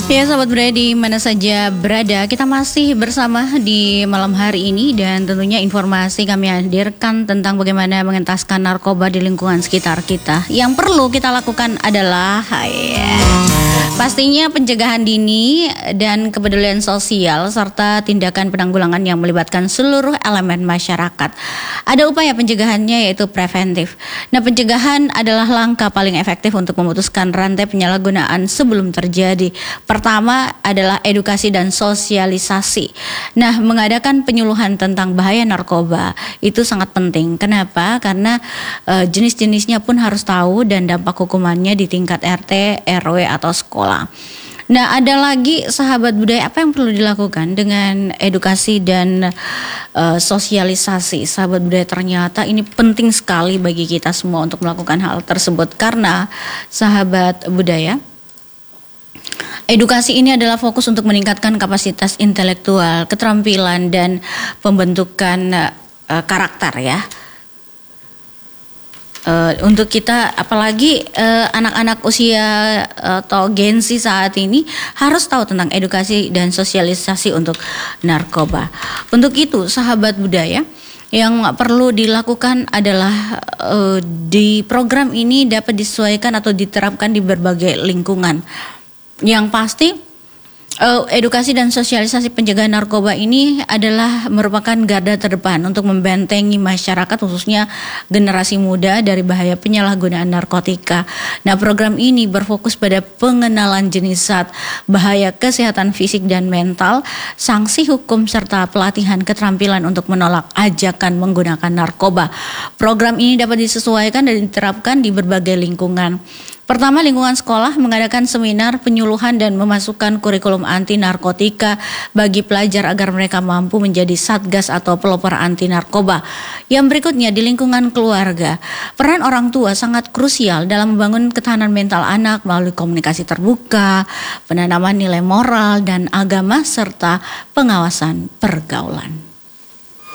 Ya sahabat budaya di mana saja berada, kita masih bersama di malam hari ini dan tentunya informasi kami hadirkan tentang bagaimana mengentaskan narkoba di lingkungan sekitar kita. Yang perlu kita lakukan adalah pastinya pencegahan dini dan kepedulian sosial serta tindakan penanggulangan yang melibatkan seluruh elemen masyarakat. Ada upaya pencegahannya yaitu preventif. Nah, pencegahan adalah langkah paling efektif untuk memutuskan rantai penyalahgunaan sebelum terjadi. Pertama adalah edukasi dan sosialisasi. Nah, mengadakan penyuluhan tentang bahaya narkoba itu sangat penting. Kenapa? Karena jenis-jenisnya pun harus tahu dan dampak hukumannya di tingkat RT, RW atau sekolah. Nah, ada lagi sahabat budaya, apa yang perlu dilakukan dengan edukasi dan sosialisasi? Sahabat budaya, ternyata ini penting sekali bagi kita semua untuk melakukan hal tersebut. Karena sahabat budaya, edukasi ini adalah fokus untuk meningkatkan kapasitas intelektual, keterampilan, dan pembentukan karakter ya. Untuk kita, apalagi anak-anak usia atau Gen Z saat ini harus tahu tentang edukasi dan sosialisasi untuk narkoba. Untuk itu, sahabat budaya, yang perlu dilakukan adalah di program ini dapat disesuaikan atau diterapkan di berbagai lingkungan. Yang pasti edukasi dan sosialisasi pencegahan narkoba ini adalah merupakan garda terdepan untuk membentengi masyarakat, khususnya generasi muda, dari bahaya penyalahgunaan narkotika. Nah, program ini berfokus pada pengenalan jenis zat, bahaya kesehatan fisik dan mental, sanksi hukum, serta pelatihan keterampilan untuk menolak ajakan menggunakan narkoba. Program ini dapat disesuaikan dan diterapkan di berbagai lingkungan. Pertama, lingkungan sekolah mengadakan seminar penyuluhan dan memasukkan kurikulum anti narkotika bagi pelajar agar mereka mampu menjadi satgas atau pelopor anti narkoba. Yang berikutnya, di lingkungan keluarga, peran orang tua sangat krusial dalam membangun ketahanan mental anak melalui komunikasi terbuka, penanaman nilai moral dan agama, serta pengawasan pergaulan.